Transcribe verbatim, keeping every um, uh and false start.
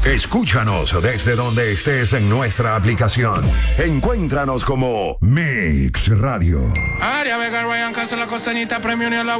Escúchanos desde donde estés en nuestra aplicación. Encuéntranos como Mix Radio. Área Vega, Ryan Castro, la costanita, premio ni a la